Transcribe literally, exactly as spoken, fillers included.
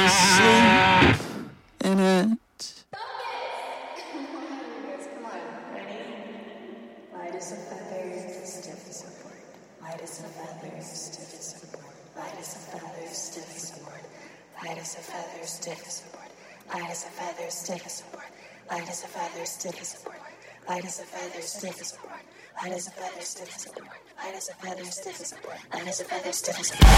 asleep in it. Light as a feather, stiff as a board. Light as a feather, stiff as a board. Light as a feather, stiff as a board. Light as a feather, stiff as a board. Light as a feather, stiff as a board. Light as a feather, stiff as a board. Light as a feather, stiff as a board. Light as a feather, stiff as a board. Light as a feather, stiff as a board. Light as a feather, stiff as a board.